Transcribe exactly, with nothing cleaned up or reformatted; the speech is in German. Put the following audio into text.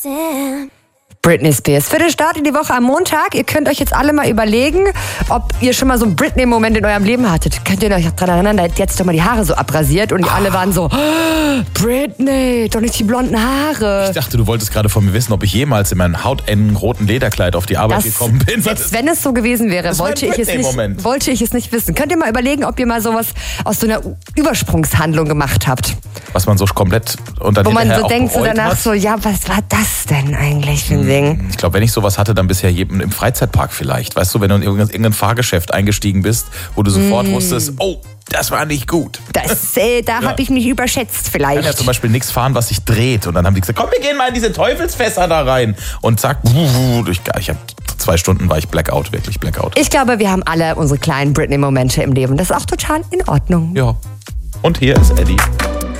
Britney Spears. Für den Start in die Woche am Montag. Ihr könnt euch jetzt alle mal überlegen, ob ihr schon mal so einen Britney-Moment in eurem Leben hattet. Könnt ihr euch daran erinnern, da hat jetzt doch mal die Haare so abrasiert und die alle waren so, oh, Britney, doch nicht die blonden Haare. Ich dachte, du wolltest gerade von mir wissen, ob ich jemals in meinem hautengen roten Lederkleid auf die Arbeit das, gekommen bin. Selbst wenn es so gewesen wäre, wollte ich, es nicht, wollte ich es nicht wissen. Könnt ihr mal überlegen, ob ihr mal sowas aus so einer Übersprungshandlung gemacht habt. Was man so komplett unter Wo man so auch denkt, so danach hat. so, ja, was war das denn eigentlich für ein hm. Ding? Ich glaube, wenn ich sowas hatte, dann bisher jedem im Freizeitpark vielleicht. Weißt du, wenn du in irgendein Fahrgeschäft eingestiegen bist, wo du sofort mm. wusstest, oh, das war nicht gut. Das, äh, da ja. habe ich mich überschätzt vielleicht. Ich kann ja zum Beispiel nichts fahren, was sich dreht. Und dann haben die gesagt, komm, wir gehen mal in diese Teufelsfässer da rein. Und zack, ich, ich habe zwei Stunden war ich Blackout, wirklich Blackout. Ich glaube, wir haben alle unsere kleinen Britney-Momente im Leben. Das ist auch total in Ordnung. Ja. Und hier ist Eddie.